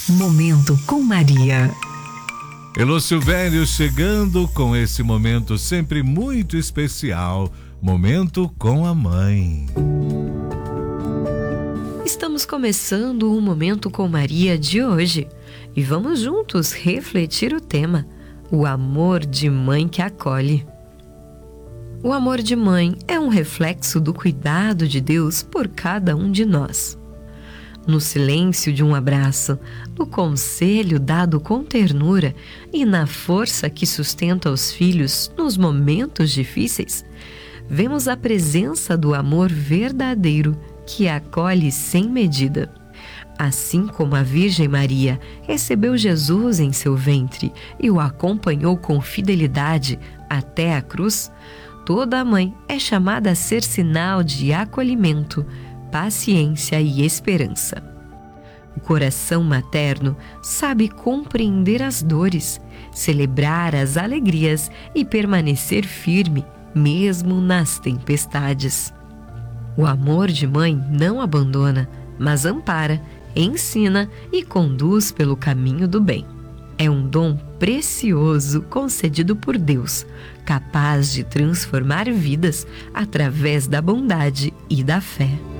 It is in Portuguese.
Momento com Maria. Elô Silvério chegando com esse momento sempre muito especial, Momento com a Mãe. Estamos começando o Momento com Maria de hoje e vamos juntos refletir o tema, o amor de mãe que acolhe. O amor de mãe é um reflexo do cuidado de Deus por cada um de nós. No silêncio de um abraço, no conselho dado com ternura e na força que sustenta os filhos nos momentos difíceis, vemos a presença do amor verdadeiro que acolhe sem medida. Assim como a Virgem Maria recebeu Jesus em seu ventre e o acompanhou com fidelidade até a cruz, toda mãe é chamada a ser sinal de acolhimento, paciência e esperança. O coração materno sabe compreender as dores, celebrar as alegrias e permanecer firme, mesmo nas tempestades. O amor de mãe não abandona, mas ampara, ensina e conduz pelo caminho do bem. É um dom precioso concedido por Deus, capaz de transformar vidas através da bondade e da fé.